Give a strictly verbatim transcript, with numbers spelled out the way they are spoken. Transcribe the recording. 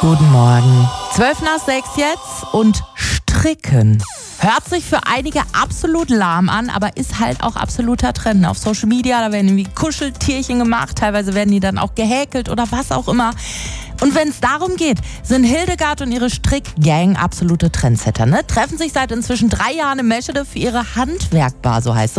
Guten Morgen. Zwölf nach sechs jetzt und Stricken. Hört sich für einige absolut lahm an, aber ist halt auch absoluter Trend. Auf Social Media, da werden irgendwie Kuscheltierchen gemacht, teilweise werden die dann auch gehäkelt oder was auch immer. Und wenn es darum geht, sind Hildegard und ihre Strickgang absolute Trendsetter. Ne? Treffen sich seit inzwischen drei Jahren in Meschede für ihre Handwerkbar, so heißt es.